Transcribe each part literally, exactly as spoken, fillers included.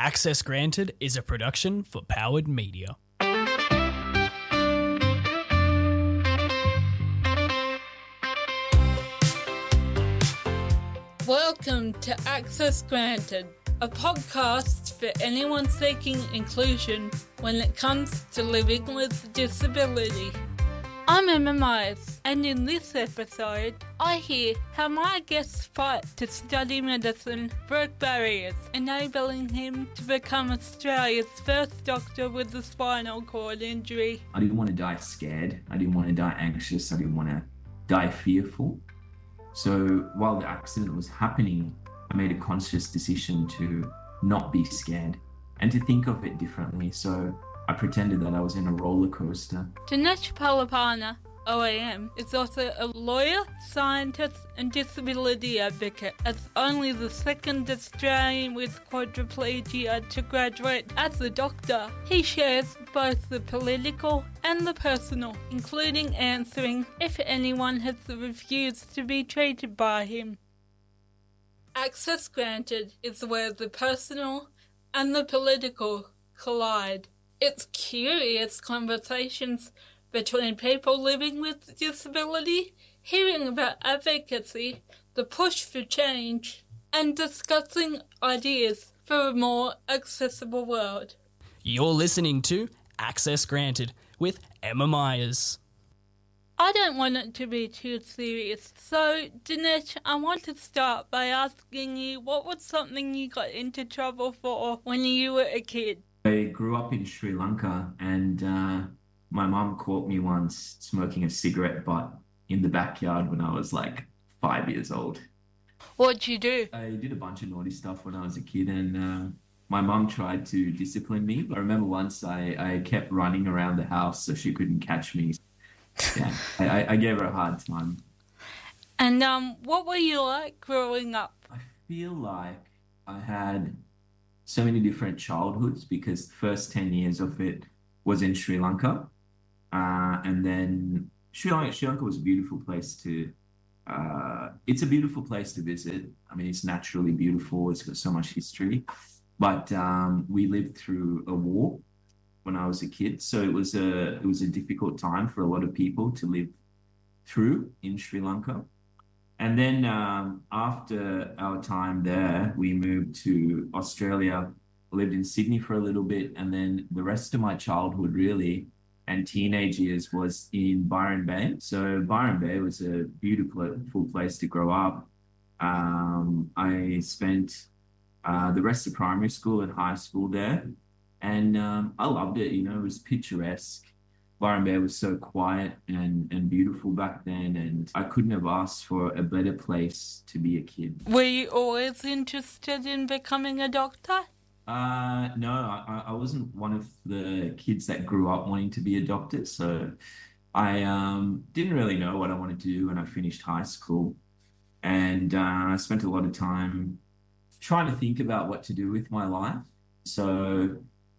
Access Granted is a production for Powered Media. Welcome to Access Granted, a podcast for anyone seeking inclusion when it comes to living with a disability. I'm Emma Myers, and in this episode, I hear how my guest fight to study medicine broke barriers, enabling him to become Australia's first doctor with a spinal cord injury. I didn't want to die scared. I didn't want to die anxious. I didn't want to die fearful. So while the accident was happening, I made a conscious decision to not be scared and to think of it differently. So I pretended that I was in a roller coaster. Dinesh Palapana, O A M, is also a lawyer, scientist and disability advocate, as only the second Australian with quadriplegia to graduate as a doctor. He shares both the political and the personal, including answering if anyone has refused to be treated by him. Access Granted is where the personal and the political collide. It's curious conversations between people living with disability, hearing about advocacy, the push for change, and discussing ideas for a more accessible world. You're listening to Access Granted with Emma Myers. I don't want it to be too serious, so Dinesh, I want to start by asking you what was something you got into trouble for when you were a kid? I grew up in Sri Lanka, and uh, my mum caught me once smoking a cigarette butt in the backyard when I was like five years old. What'd you do? I did a bunch of naughty stuff when I was a kid, and uh, my mum tried to discipline me. I remember once I, I kept running around the house so she couldn't catch me. Yeah, I, I gave her a hard time. And um, what were you like growing up? I feel like I had so many different childhoods because the first ten years of it was in Sri Lanka. Uh, and then Sri Lanka, Sri Lanka was a beautiful place to, uh, it's a beautiful place to visit. I mean, it's naturally beautiful. It's got so much history. But um, we lived through a war when I was a kid. So it was a, it was a difficult time for a lot of people to live through in Sri Lanka. And then um, after our time there, we moved to Australia, lived in Sydney for a little bit, and then the rest of my childhood really and teenage years was in Byron Bay. So Byron Bay was a beautiful place to grow up. Um, I spent uh, the rest of primary school and high school there, and um, I loved it. You know, it was picturesque. Byron Bay was so quiet and, and beautiful back then, and I couldn't have asked for a better place to be a kid. Were you always interested in becoming a doctor? Uh, no, I, I wasn't one of the kids that grew up wanting to be a doctor, so I um, didn't really know what I wanted to do when I finished high school, and uh, I spent a lot of time trying to think about what to do with my life. So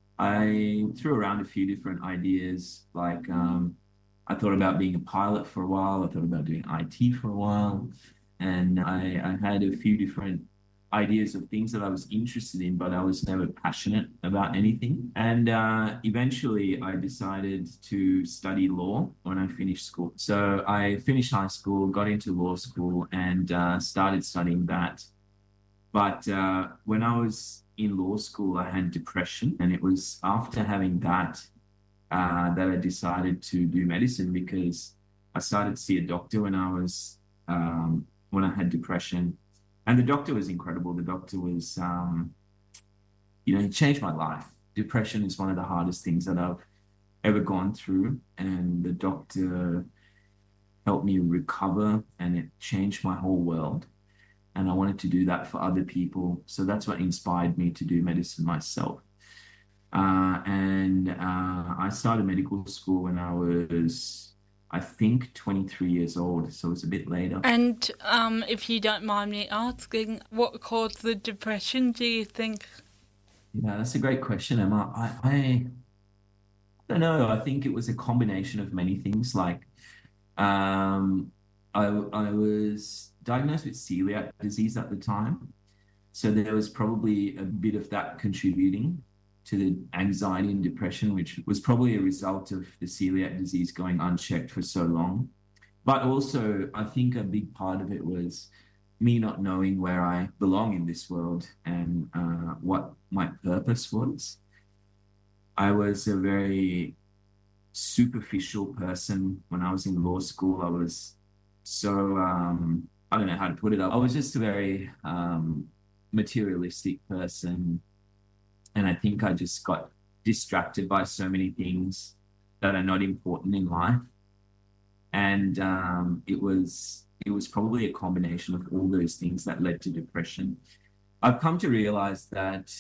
I threw around a few different ideas, like um, I thought about being a pilot for a while, I thought about doing I T for a while, and I, I had a few different ideas of things that I was interested in, but I was never passionate about anything. And uh, eventually I decided to study law when I finished school. So I finished high school, got into law school, and uh, started studying that. But uh, when I was in law school, I had depression, and it was after having that uh, that I decided to do medicine, because I started to see a doctor when I was um, when I had depression, and the doctor was incredible. The doctor was, um, you know, he changed my life. Depression is one of the hardest things that I've ever gone through, and the doctor helped me recover, and it changed my whole world. And I wanted to do that for other people. So that's what inspired me to do medicine myself. Uh, and uh, I started medical school when I was, I think, twenty-three years old. So it was a bit later. And um, if you don't mind me asking, what caused the depression, do you think? Yeah, that's a great question, Emma. I, I don't know. I think it was a combination of many things. Like um, I, I was diagnosed with celiac disease at the time. So there was probably a bit of that contributing to the anxiety and depression, which was probably a result of the celiac disease going unchecked for so long. But also, I think a big part of it was me not knowing where I belong in this world and uh, what my purpose was. I was a very superficial person when I was in law school. I was so, um, I don't know how to put it up. I was just a very um, materialistic person. And I think I just got distracted by so many things that are not important in life. And um, it was it was probably a combination of all those things that led to depression. I've come to realize that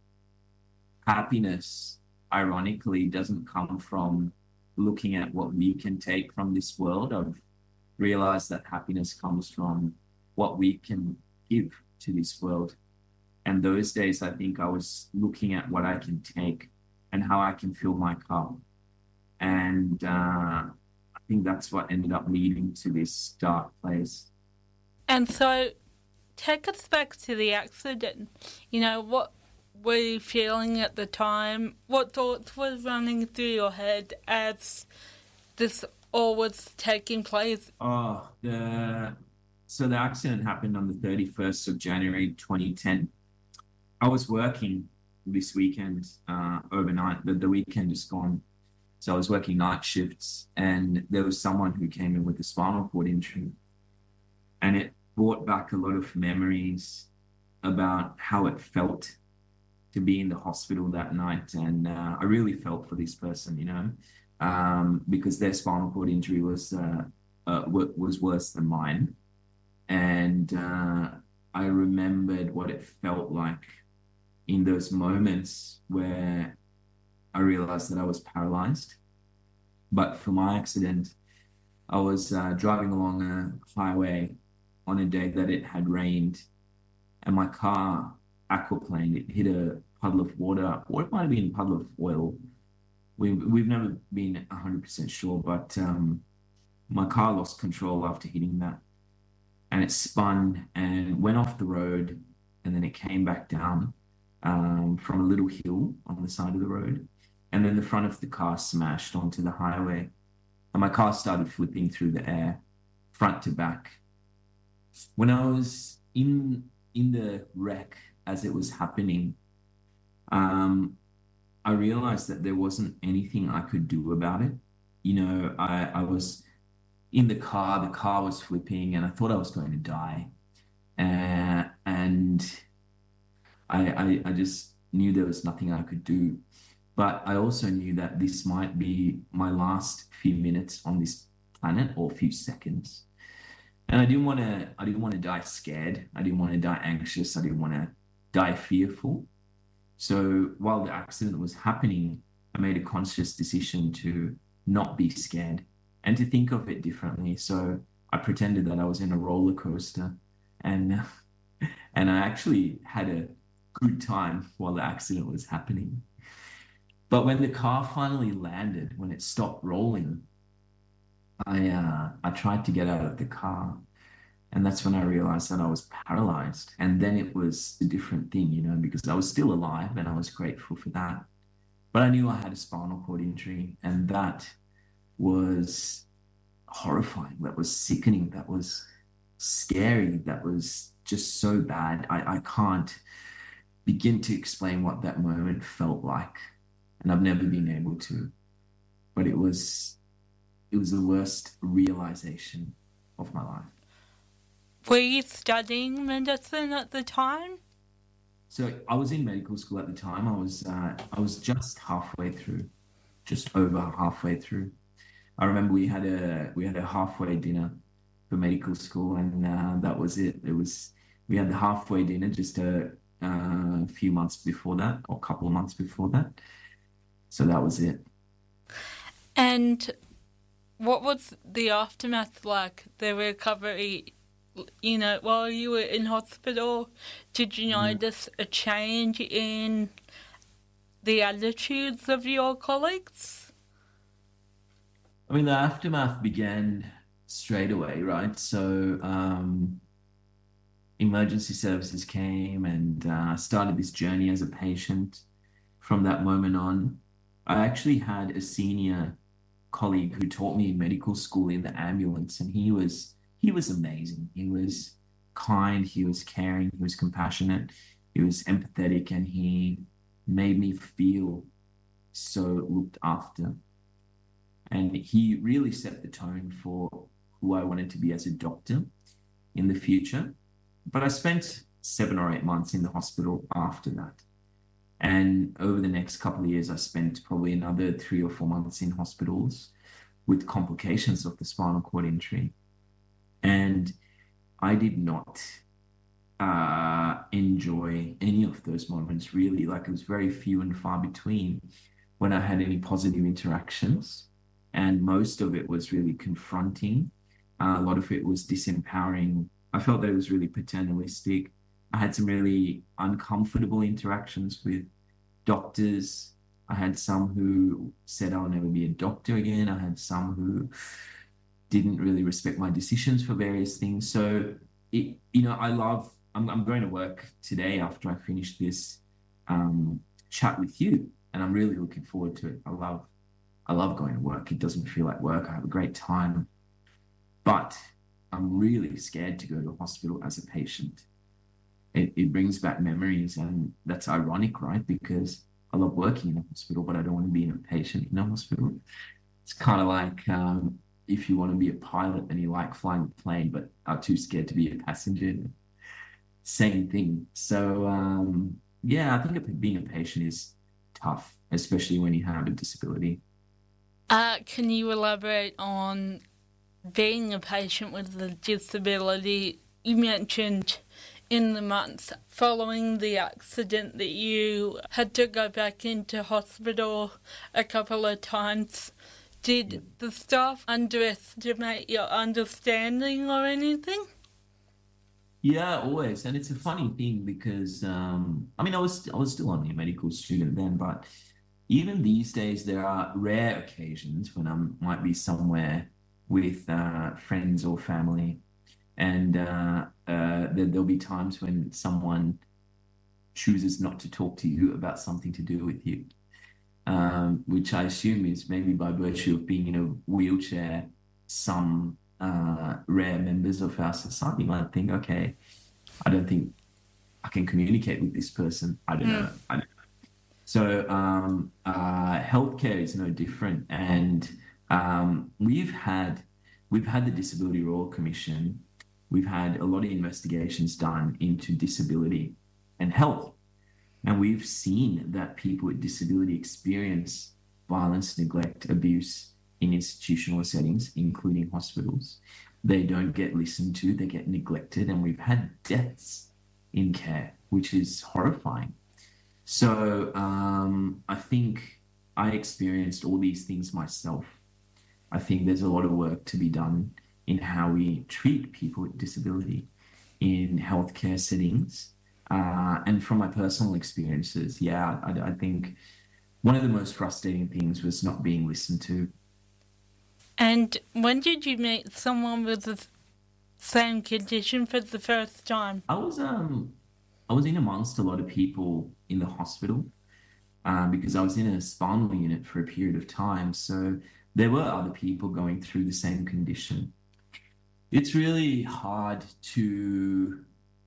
happiness, ironically, doesn't come from looking at what we can take from this world. I've realized that happiness comes from what we can give to this world. And those days, I think I was looking at what I can take and how I can fill my cup. And uh, I think that's what ended up leading to this dark place. And so, take us back to the accident. You know, what were you feeling at the time? What thoughts were running through your head as this all was taking place? Oh, the so the accident happened on the thirty-first of January, twenty ten. I was working this weekend, uh, overnight. The, the weekend is gone. So I was working night shifts, and there was someone who came in with a spinal cord injury. And it brought back a lot of memories about how it felt to be in the hospital that night. And uh, I really felt for this person, you know, um, because their spinal cord injury was, uh, uh, was worse than mine. And uh, I remembered what it felt like in those moments where I realized that I was paralyzed. But for my accident, I was uh, driving along a highway on a day that it had rained, and my car aquaplaned. It hit a puddle of water, or it might have been a puddle of oil. We, we've never been one hundred percent sure, but um, my car lost control after hitting that. And it spun and went off the road, and then it came back down um, from a little hill on the side of the road. And then the front of the car smashed onto the highway. And my car started flipping through the air, front to back. When I was in in the wreck as it was happening, um, I realized that there wasn't anything I could do about it. You know, I, I was in the car, the car was flipping, and I thought I was going to die. Uh, and I, I, I just knew there was nothing I could do. But I also knew that this might be my last few minutes on this planet, or a few seconds. And I didn't want to, I didn't want to die scared. I didn't want to die anxious. I didn't want to die fearful. So while the accident was happening, I made a conscious decision to not be scared and to think of it differently. So I pretended that I was in a roller coaster, and and I actually had a good time while the accident was happening. But when the car finally landed, when it stopped rolling, I uh, I tried to get out of the car, and that's when I realized that I was paralyzed. And then it was a different thing, you know, because I was still alive, and I was grateful for that. But I knew I had a spinal cord injury, and that was horrifying. That was sickening. That was scary. That was just so bad. I, I can't begin to explain what that moment felt like. And I've never been able to. But it was it was the worst realization of my life. Were you studying medicine at the time? So I was in medical school at the time. I was uh, I was just halfway through, just over halfway through. I remember we had a we had a halfway dinner for medical school, and uh, that was it. It was we had the halfway dinner just a, uh, a few months before that, or a couple of months before that. So that was it. And what was the aftermath like, the recovery? You know, while you were in hospital, did you notice a change in the attitudes of your colleagues? I mean, the aftermath began straight away, right? So um, emergency services came and uh, started this journey as a patient. From that moment on, I actually had a senior colleague who taught me in medical school in the ambulance, and he was he was amazing. He was kind, he was caring, he was compassionate, he was empathetic, and he made me feel so looked after. And he really set the tone for who I wanted to be as a doctor in the future. But I spent seven or eight months in the hospital after that. And over the next couple of years, I spent probably another three or four months in hospitals with complications of the spinal cord injury. And I did not uh, enjoy any of those moments, really. Like, it was very few and far between when I had any positive interactions. And most of it was really confronting. Uh, a lot of it was disempowering. I felt that it was really paternalistic. I had some really uncomfortable interactions with doctors. I had some who said I'll never be a doctor again. I had some who didn't really respect my decisions for various things. So, it, you know, I love, I'm, I'm going to work today after I finish this um, chat with you, and I'm really looking forward to it. I love, I love going to work. It doesn't feel like work. I have a great time, but I'm really scared to go to a hospital as a patient. It, it brings back memories, and that's ironic, right? Because I love working in a hospital, but I don't want to be a patient in a hospital. It's kind of like um, if you want to be a pilot and you like flying a plane, but are too scared to be a passenger. Same thing. So, um, yeah, I think being a patient is tough, especially when you have a disability. Uh, can you elaborate on being a patient with a disability? You mentioned in the months following the accident that you had to go back into hospital a couple of times. Did the staff underestimate your understanding or anything? Yeah, always. And it's a funny thing because, um, I mean, I was I was still only a medical student then, but even these days, there are rare occasions when I might be somewhere with uh, friends or family, and uh, uh, there, there'll be times when someone chooses not to talk to you about something to do with you, um, which I assume is maybe by virtue of being in a wheelchair. Some uh, rare members of our society might think, okay, I don't think I can communicate with this person. I don't know. I don't know. So um, uh, healthcare is no different, and um, we've had we've had the Disability Royal Commission. We've had a lot of investigations done into disability and health, and we've seen that people with disability experience violence, neglect, abuse in institutional settings, including hospitals. They don't get listened to; they get neglected, and we've had deaths in care, which is horrifying. So um, I think I experienced all these things myself. I think there's a lot of work to be done in how we treat people with disability in healthcare settings. Uh, and from my personal experiences, yeah, I, I think one of the most frustrating things was not being listened to. And when did you meet someone with the same condition for the first time? I was um I was in amongst a lot of people in the hospital um, because I was in a spinal unit for a period of time. So there were other people going through the same condition. It's really hard to,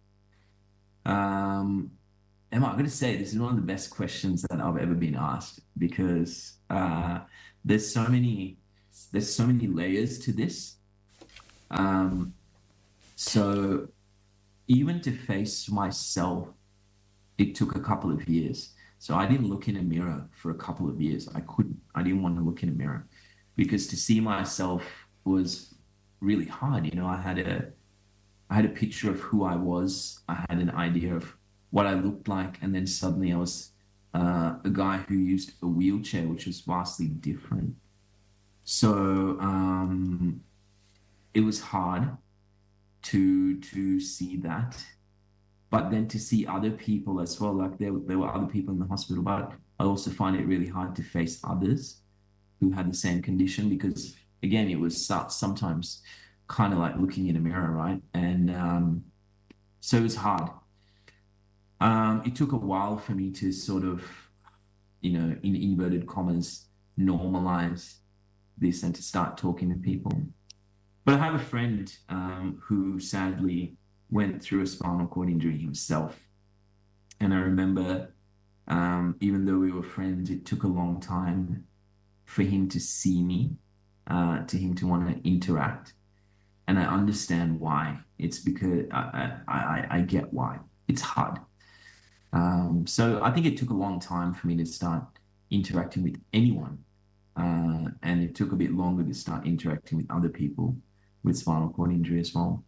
um, Emma, I'm going to say this is one of the best questions that I've ever been asked because uh, there's so many, there's so many layers to this. Um, so even to face myself, it took a couple of years. So I didn't look in a mirror for a couple of years. I couldn't. I didn't want to look in a mirror because to see myself was really hard. You know, I had a, I had a picture of who I was. I had an idea of what I looked like, and then suddenly I was uh, a guy who used a wheelchair, which was vastly different. So um, it was hard to to see that, but then to see other people as well. Like there, there were other people in the hospital, but I also find it really hard to face others who had the same condition because, again, it was so- sometimes kind of like looking in a mirror, right? And um, So it was hard. Um, it took a while for me to sort of, you know, in inverted commas, normalize this and to start talking to people. But I have a friend um, who sadly went through a spinal cord injury himself. And I remember, um, even though we were friends, it took a long time for him to see me, uh, to him to want to interact. And I understand why. It's because I, I, I, I get why. It's hard. Um, so I think it took a long time for me to start interacting with anyone. Uh, and it took a bit longer to start interacting with other people with spinal cord injury as well.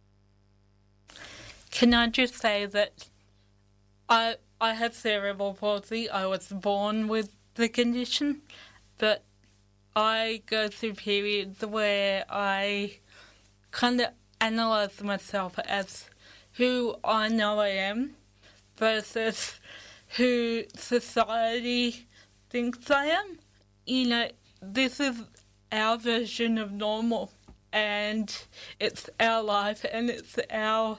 Can I just say that I I have cerebral palsy. I was born with the condition, but I go through periods where I kind of analyze myself as who I know I am versus who society thinks I am. You know, this is our version of normal, and it's our life, and it's our,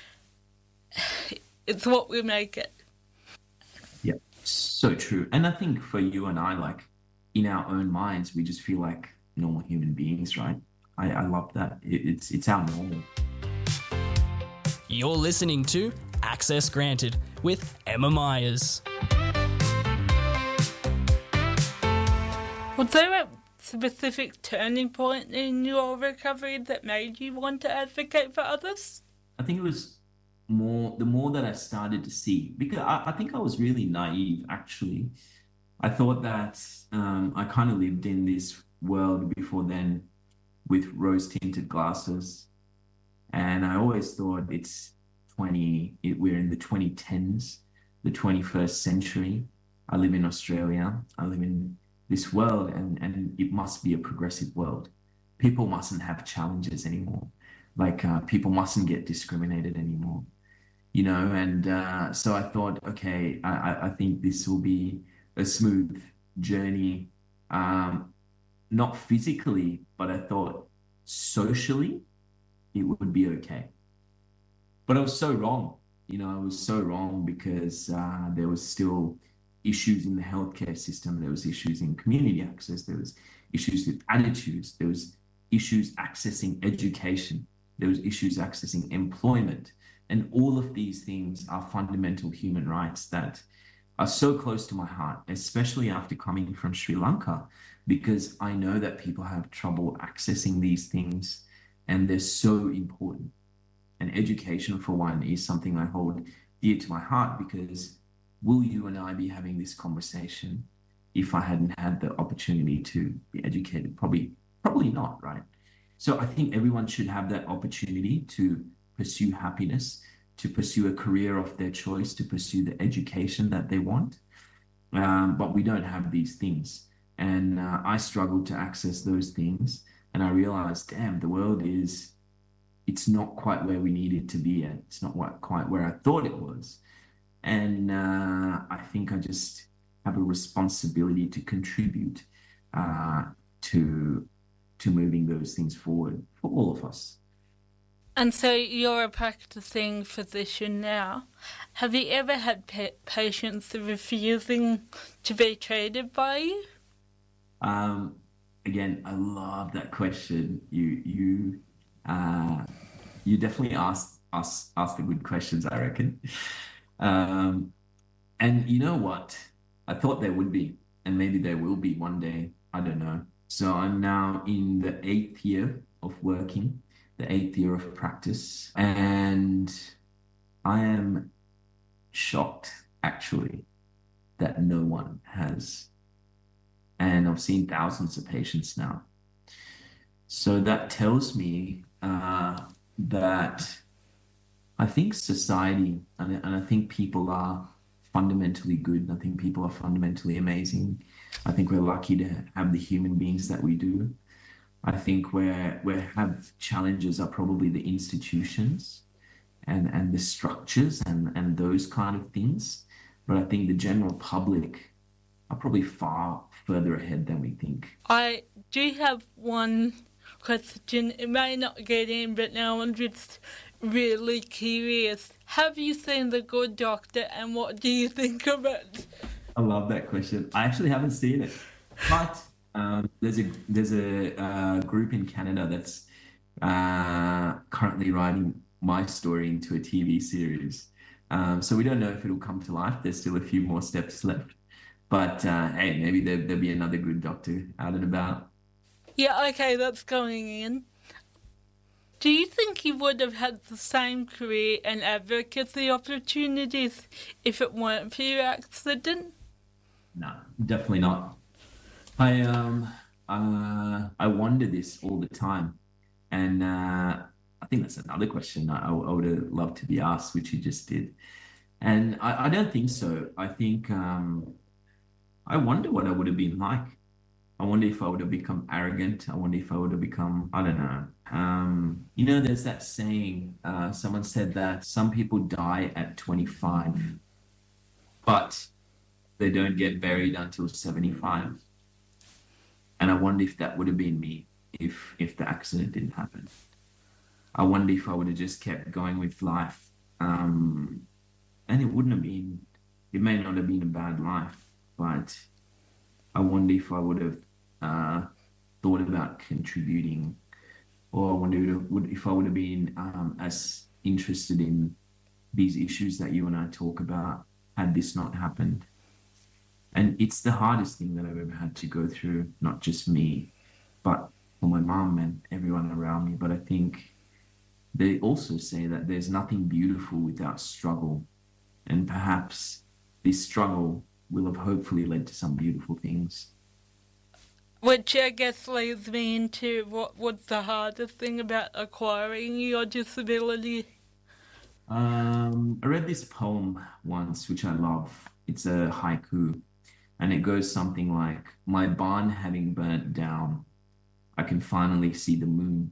it's what we make it. Yeah, so true. And I think for you and I, like in our own minds, we just feel like normal human beings, right? I, I love that. It, it's it's our normal. You're listening to Access Granted with Emma Myers. Was there a specific turning point in your recovery that made you want to advocate for others? I think it was more, the more that I started to see, because I, I think I was really naive, actually. I thought that um, I kind of lived in this world before then with rose-tinted glasses. And I always thought it's twenty, it, we're in the twenty tens, the twenty-first century. I live in Australia. I live in this world, and, and it must be a progressive world. People mustn't have challenges anymore. Like uh, people mustn't get discriminated anymore, you know? And uh, so I thought, okay, I, I think this will be a smooth journey, um, not physically, but I thought socially it would be okay. But I was so wrong. You know, I was so wrong because uh, there was still issues in the healthcare system. There was issues in community access. There was issues with attitudes. There was issues accessing education. There was issues accessing employment. And all of these things are fundamental human rights that are so close to my heart, especially after coming from Sri Lanka, because I know that people have trouble accessing these things and they're so important. And education, for one, is something I hold dear to my heart, because will you and I be having this conversation if I hadn't had the opportunity to be educated? Probably, probably not, right? So I think everyone should have that opportunity to pursue happiness, to pursue a career of their choice, to pursue the education that they want. Um, but we don't have these things. And uh, I struggled to access those things. And I realized, damn, the world is, it's not quite where we need it to be at. It's not what, quite where I thought it was. And uh, I think I just have a responsibility to contribute uh, to, to moving those things forward for all of us. And so you're a practicing physician now. Have you ever had pa- patients refusing to be treated by you? Um, again, I love that question. You you uh, you definitely asked us asked the good questions, I reckon. Um, and you know what? I thought there would be, and maybe there will be one day. I don't know. So I'm now in the eighth year of working, the eighth year of practice, and I am shocked, actually, that no one has. And I've seen thousands of patients now. So that tells me uh, that I think society and, and I think people are fundamentally good. I think people are fundamentally amazing. I think we're lucky to have the human beings that we do. I think where we have challenges are probably the institutions and, and the structures and, and those kind of things. But I think the general public are probably far further ahead than we think. I do have one question. It may not get in, but now I'm just really curious. Have you seen The Good Doctor, and what do you think of it? I love that question. I actually haven't seen it, but um, there's a there's a uh, group in Canada that's uh, currently writing my story into a T V series. Um, so we don't know if it'll come to life. There's still a few more steps left. But uh, hey, maybe there, there'll be another Good Doctor out and about. Yeah, okay, that's going in. Do you think you would have had the same career and advocacy opportunities if it weren't for your accident? No, definitely not. I um uh I wonder this all the time, and uh, I think that's another question I, I would have loved to be asked, which you just did. And I, I don't think so. I think um I wonder what I would have been like. I wonder if I would have become arrogant. I wonder if I would have become, I don't know. Um, you know, there's that saying, uh, someone said that some people die at twenty-five, but they don't get buried until seventy-five. And I wonder if that would have been me if if the accident didn't happen. I wonder if I would have just kept going with life. Um, and it wouldn't have been, it may not have been a bad life, but I wonder if I would have uh, thought about contributing, or I wonder would, if I would have been um, as interested in these issues that you and I talk about had this not happened. And it's the hardest thing that I've ever had to go through, not just me, but for my mum and everyone around me. But I think they also say that there's nothing beautiful without struggle. And perhaps this struggle will have hopefully led to some beautiful things. Which I guess leads me into what was the hardest thing about acquiring your disability? Um, I read this poem once, which I love. It's a haiku, and it goes something like, "My barn having burnt down, I can finally see the moon."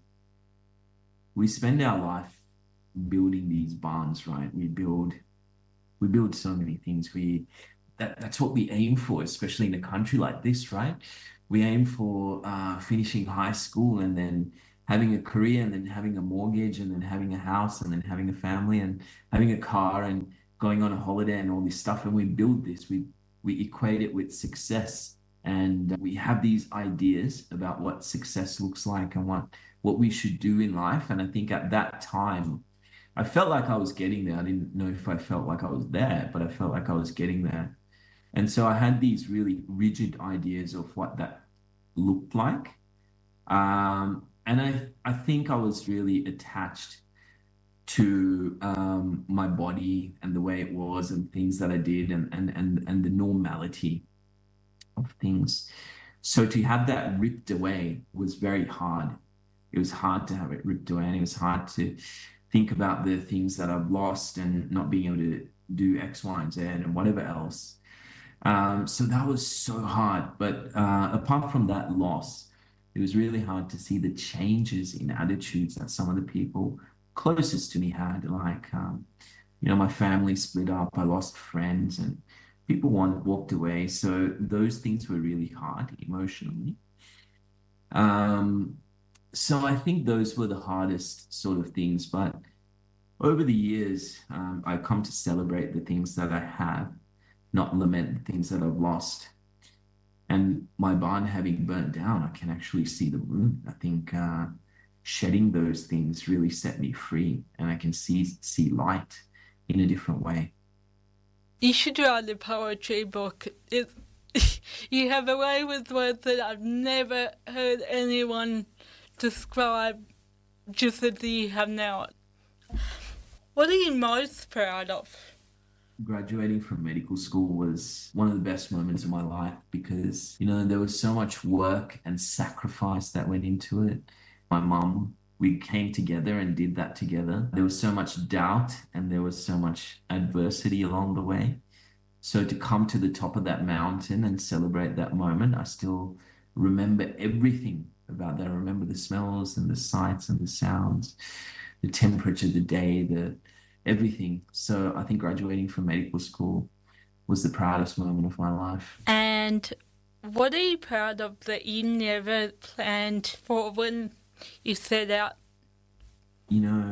We spend our life building these barns, right? We build, we build so many things. We That, that's what we aim for, especially in a country like this, right? We aim for uh, finishing high school and then having a career and then having a mortgage and then having a house and then having a family and having a car and going on a holiday and all this stuff. And we build this, we, we equate it with success. And we have these ideas about what success looks like and what, what we should do in life. And I think at that time, I felt like I was getting there. I didn't know if I felt like I was there, but I felt like I was getting there. And so I had these really rigid ideas of what that looked like. Um, and I, I think I was really attached to um, my body and the way it was and things that I did and, and, and, and the normality of things. So to have that ripped away was very hard. It was hard to have it ripped away, and it was hard to think about the things that I've lost and not being able to do X, Y, and Z and whatever else. Um, so that was so hard. But uh, apart from that loss, it was really hard to see the changes in attitudes that some of the people closest to me had. Like, um, you know, my family split up, I lost friends, and people want, walked away. So those things were really hard emotionally. Um, so I think those were the hardest sort of things. But over the years, um, I've come to celebrate the things that I have, not lament the things that I've lost. And my barn having burnt down, I can actually see the moon. I think uh, shedding those things really set me free, and I can see see light in a different way. You should write a poetry book. It's, you have a way with words that I've never heard anyone describe just as you have now. What are you most proud of? Graduating from medical school was one of the best moments of my life because, you know, there was so much work and sacrifice that went into it. My mum, we came together and did that together. There was so much doubt and there was so much adversity along the way. So to come to the top of that mountain and celebrate that moment, I still remember everything about that. I remember the smells and the sights and the sounds, the temperature, the day, the everything. So I think graduating from medical school was the proudest moment of my life. And what are you proud of that you never planned for when you set out? You know,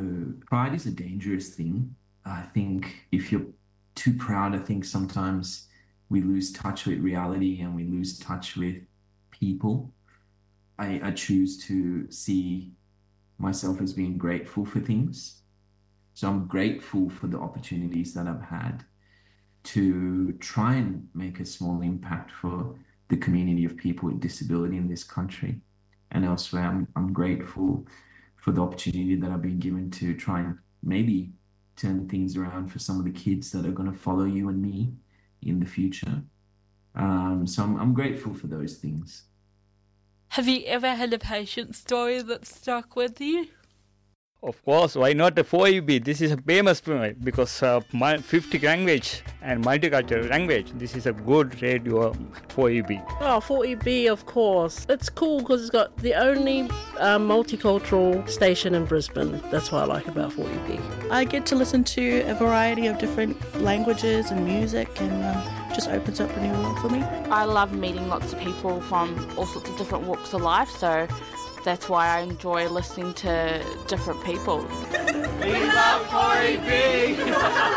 pride is a dangerous thing. I think if you're too proud, I think sometimes we lose touch with reality and we lose touch with people. I, I choose to see myself as being grateful for things. So I'm grateful for the opportunities that I've had to try and make a small impact for the community of people with disability in this country and elsewhere. I'm, I'm grateful for the opportunity that I've been given to try and maybe turn things around for some of the kids that are going to follow you and me in the future. Um, so I'm, I'm grateful for those things. Have you ever had a patient story that stuck with you? Of course, why not the four E B? This is a famous because uh, fifty language and multicultural language. This is a good radio four E B. Oh, four E B, of course. It's cool because it's got the only uh, multicultural station in Brisbane. That's what I like about four E B. I get to listen to a variety of different languages and music, and um, just opens up a new world for me. I love meeting lots of people from all sorts of different walks of life, so that's why I enjoy listening to different people. We love four E B!